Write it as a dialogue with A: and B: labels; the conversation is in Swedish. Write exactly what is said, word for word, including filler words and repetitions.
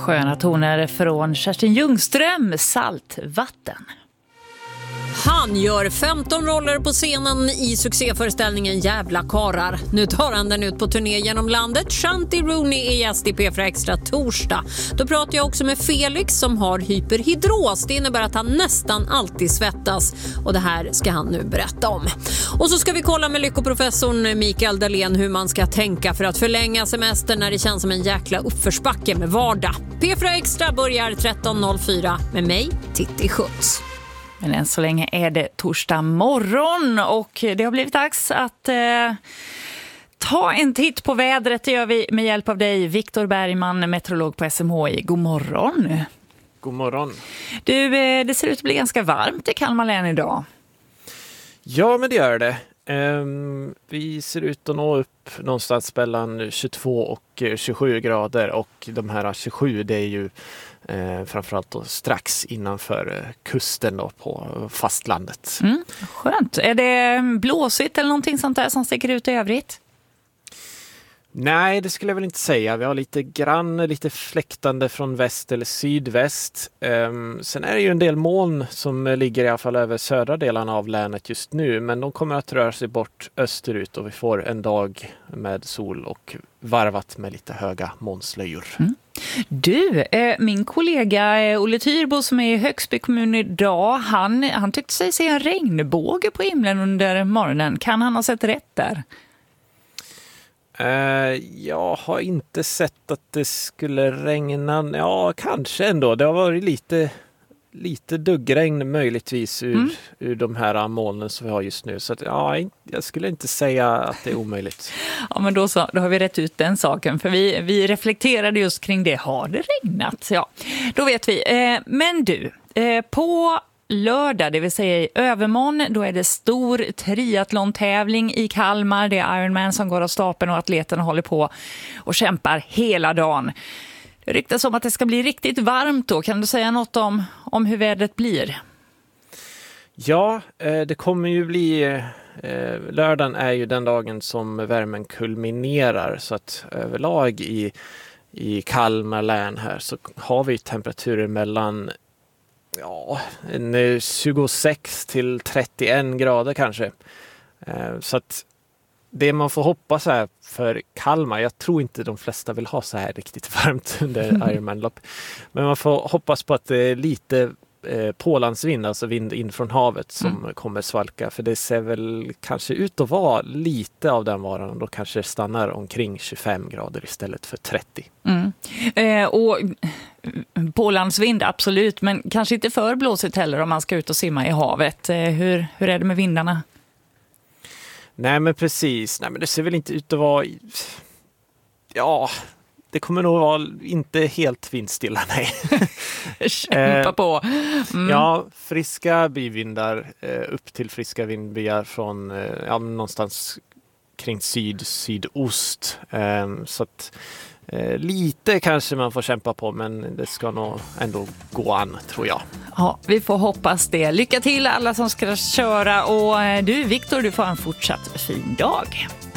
A: sköna toner från Kerstin Ljungström, Saltvatten.
B: Han gör femton roller på scenen i succéföreställningen Jävla karar. Nu tar han den ut på turné genom landet. Shanti Rooney är gäst i P fyra Extra torsdag. Då pratar jag också med Felix som har hyperhidros. Det innebär att han nästan alltid svettas. Och det här ska han nu berätta om. Och så ska vi kolla med lyckoprofessorn Mikael Dahlén hur man ska tänka för att förlänga semestern när det känns som en jäkla uppförsbacke med vardag. P fyra Extra börjar tretton noll fyra med mig, Titti Schutz.
A: Men än så länge är det torsdag morgon och det har blivit dags att eh, ta en titt på vädret. Det gör vi med hjälp av dig, Viktor Bergman, meteorolog på S M H I. God morgon.
C: God morgon.
A: Du, eh, det ser ut att bli ganska varmt i Kalmar län idag.
C: Ja, men det gör det. Um, vi ser ut att nå upp någonstans mellan tjugotvå och tjugosju grader och de här tjugosju det är ju eh, framförallt då strax innanför eh, kusten då på fastlandet.
A: Mm, skönt. Är det blåsigt eller någonting sånt där som sticker ut i övrigt?
C: Nej, det skulle jag väl inte säga. Vi har lite grann, lite fläktande från väst eller sydväst. Um, sen är det ju en del moln som ligger i alla fall över södra delarna av länet just nu. Men de kommer att röra sig bort österut och vi får en dag med sol och varvat med lite höga molnslöjor. Mm.
A: Du, eh, min kollega eh, Olle Tyrbo som är i Högsby kommun idag, han, han tyckte sig se en regnbåge på himlen under morgonen. Kan han ha sett rätt där?
C: Jag har inte sett att det skulle regna. Ja, kanske ändå. Det har varit lite, lite duggregn möjligtvis ur, mm. ur de här molnen som vi har just nu. Så att, ja, jag skulle inte säga att det är omöjligt.
A: Ja, men då, så, då har vi rätt ut den saken. För vi, vi reflekterade just kring det. Har det regnat? Ja, då vet vi. Eh, men du, eh, på lördag, det vill säga i övermorgon, då är det stor triathlon-tävling i Kalmar. Det är Ironman som går av stapeln och atleterna håller på och kämpar hela dagen. Det ryktas om att det ska bli riktigt varmt då. Kan du säga något om, om hur vädret blir?
C: Ja, det kommer ju bli... Lördagen är ju den dagen som värmen kulminerar så att överlag i, i Kalmar län här så har vi temperaturer mellan ja, en tjugosex till trettioen grader kanske. Så att det man får hoppas här för Kalmar, jag tror inte de flesta vill ha så här riktigt varmt under Ironman-lopp. Men man får hoppas på att det är lite eh, pålandsvind, alltså vind in från havet som mm. kommer svalka. För det ser väl kanske ut att vara lite av den varan och då kanske stannar omkring tjugofem grader istället för trettio.
A: Mm. Eh, och pålandsvind, absolut, men kanske inte för blåsigt heller om man ska ut och simma i havet. Eh, hur, hur är det med vindarna?
C: Nej, men precis. Nej, men det ser väl inte ut att vara... Ja, det kommer nog vara inte helt vindstilla, nej.
A: Kämpa på. Mm.
C: Ja, friska bivindar upp till friska vindbyar från ja, någonstans kring syd, sydost. Så att lite kanske man får kämpa på, men det ska nog ändå gå an, tror jag.
A: Ja, vi får hoppas det. Lycka till alla som ska köra och du, Viktor, du får en fortsatt fin dag.